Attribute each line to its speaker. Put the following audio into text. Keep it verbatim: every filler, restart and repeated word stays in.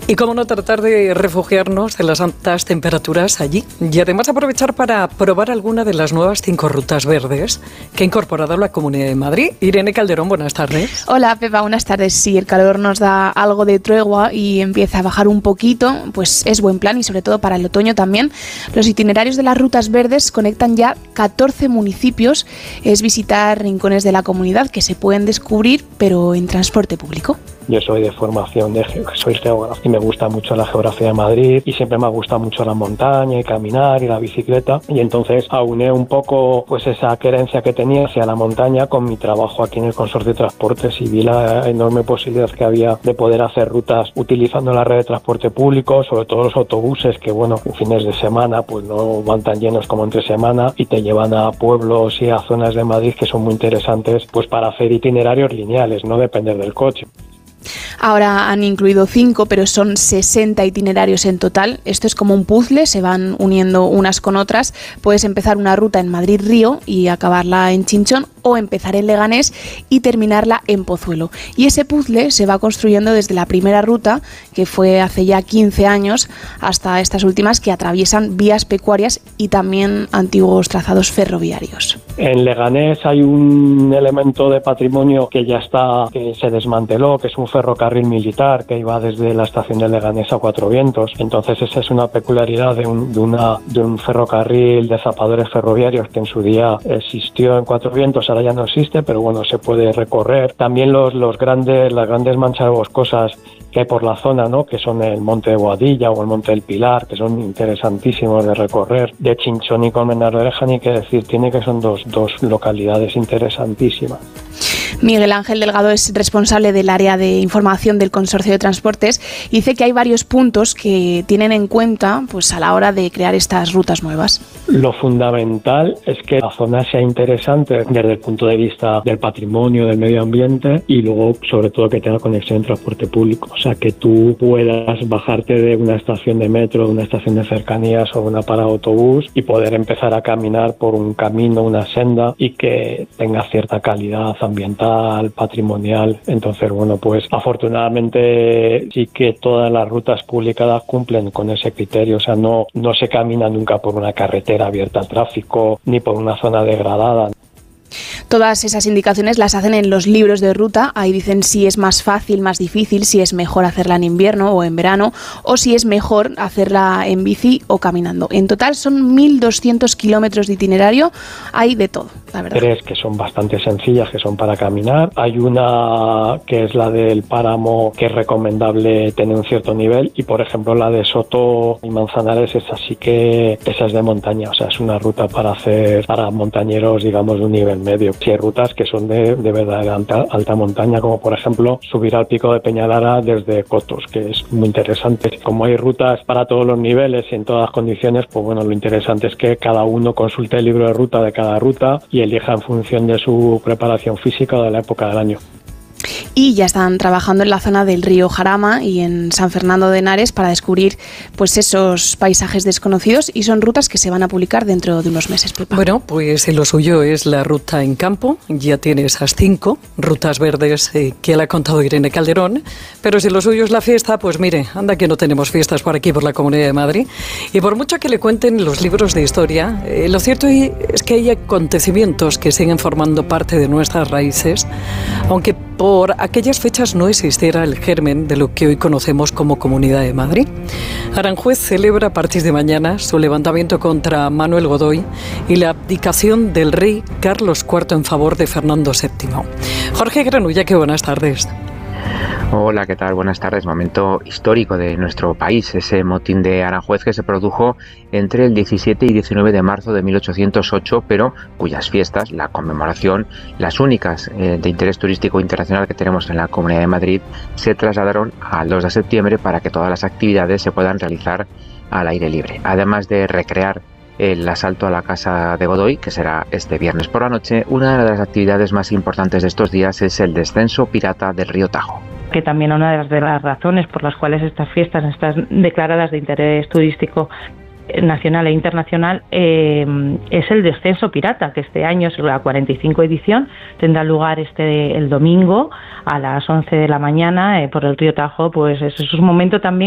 Speaker 1: Y cómo no tratar de refugiarnos de las altas temperaturas allí y además aprovechar para probar alguna de las nuevas cinco rutas verdes que ha incorporado la Comunidad de Madrid. Irene Calderón, buenas tardes.
Speaker 2: Hola Pepa, buenas tardes. Sí, el calor nos da algo de tregua y empieza a bajar un poquito, pues es buen plan y sobre todo para el otoño también. Los itinerarios de las rutas verdes conectan ya catorce municipios. Es visitar rincones de la comunidad que se pueden descubrir, pero en transporte público.
Speaker 3: Yo soy de formación, de soy geógrafo y me gusta mucho la geografía de Madrid y siempre me ha gustado mucho la montaña y caminar y la bicicleta, y entonces auné un poco pues esa querencia que tenía hacia la montaña con mi trabajo aquí en el Consorcio de Transportes y vi la enorme posibilidad que había de poder hacer rutas utilizando la red de transporte público, sobre todo los autobuses que bueno, en fines de semana pues no van tan llenos como entre semana y te llevan a pueblos y a zonas de Madrid que son muy interesantes pues para hacer itinerarios lineales, no depender del coche.
Speaker 2: Ahora han incluido cinco, pero son sesenta itinerarios en total. Esto es como un puzzle, se van uniendo unas con otras. Puedes empezar una ruta en Madrid-Río y acabarla en Chinchón, o empezar en Leganés y terminarla en Pozuelo. Y ese puzzle se va construyendo desde la primera ruta, que fue hace ya quince años, hasta estas últimas que atraviesan vías pecuarias y también antiguos trazados ferroviarios.
Speaker 3: En Leganés hay un elemento de patrimonio que ya está, que se desmanteló, que es un ferrocarril militar que iba desde la estación de Leganés a Cuatro Vientos. Entonces esa es una peculiaridad de un, de una, de un ferrocarril de zapadores ferroviarios que en su día existió en Cuatro Vientos, ahora ya no existe, pero bueno, se puede recorrer. También los, los grandes, las grandes manchas boscosas que hay por la zona, ¿no? Que son el Monte de Boadilla o el Monte del Pilar, que son interesantísimos de recorrer. De Chinchón y Colmenar de Oreja, ni que decir, tiene que son dos, dos localidades interesantísimas.
Speaker 2: Miguel Ángel Delgado es responsable del área de información del Consorcio de Transportes y dice que hay varios puntos que tienen en cuenta pues, a la hora de crear estas rutas nuevas.
Speaker 3: Lo fundamental es que la zona sea interesante desde el punto de vista del patrimonio, del medio ambiente y luego sobre todo que tenga conexión en transporte público. O sea, que tú puedas bajarte de una estación de metro, de una estación de cercanías o una parada de autobús y poder empezar a caminar por un camino, una senda y que tenga cierta calidad ambiental, patrimonial. Entonces, bueno, pues afortunadamente sí que todas las rutas publicadas cumplen con ese criterio. O sea, no, no se camina nunca por una carretera abierta al tráfico ni por una zona degradada.
Speaker 2: Todas esas indicaciones las hacen en los libros de ruta. Ahí dicen si es más fácil, más difícil, si es mejor hacerla en invierno o en verano, o si es mejor hacerla en bici o caminando. En total son mil doscientos kilómetros de itinerario. Hay de todo, la verdad.
Speaker 3: Tres que son bastante sencillas, que son para caminar. Hay una que es la del Páramo, que es recomendable tener un cierto nivel. Y, por ejemplo, la de Soto y Manzanares, esa sí que esa es de montaña. O sea, es una ruta para hacer para montañeros, digamos, de un nivel medio. Sí hay rutas que son de, de verdadera alta, alta montaña, como por ejemplo subir al pico de Peñalara desde Cotos, que es muy interesante. Como hay rutas para todos los niveles y en todas las condiciones, pues bueno, lo interesante es que cada uno consulte el libro de ruta de cada ruta y elija en función de su preparación física o de la época del año.
Speaker 2: Y ya están trabajando en la zona del río Jarama y en San Fernando de Henares para descubrir pues esos paisajes desconocidos, y son rutas que se van a publicar dentro de unos meses. Pepa.
Speaker 1: Bueno, pues lo suyo es la ruta en campo. Ya tiene esas cinco rutas verdes eh, que le ha contado Irene Calderón, pero si lo suyo es la fiesta, pues mire, anda que no tenemos fiestas por aquí, por la Comunidad de Madrid, y por mucho que le cuenten los libros de historia, eh, lo cierto es que hay acontecimientos que siguen formando parte de nuestras raíces, aunque por aquellas fechas no existiera el germen de lo que hoy conocemos como Comunidad de Madrid. Aranjuez celebra a partir de mañana su levantamiento contra Manuel Godoy y la abdicación del rey Carlos cuarto en favor de Fernando séptimo. Jorge Granulla, qué buenas tardes.
Speaker 4: Hola, ¿qué tal? Buenas tardes. Momento histórico de nuestro país, ese motín de Aranjuez que se produjo entre el diecisiete y diecinueve de marzo de mil ochocientos ocho, pero cuyas fiestas, la conmemoración, las únicas eh, de interés turístico internacional que tenemos en la Comunidad de Madrid, se trasladaron al dos de septiembre para que todas las actividades se puedan realizar al aire libre. Además de recrear el asalto a la casa de Godoy, que será este viernes por la noche, una de las actividades más importantes de estos días es el descenso pirata del río Tajo.
Speaker 5: Que también una de las, de las razones por las cuales estas fiestas están declaradas de interés turístico nacional e internacional eh, es el descenso pirata, que este año es la cuarenta y cinco edición, tendrá lugar este el domingo a las once de la mañana eh, por el río Tajo. Pues eso es un momento también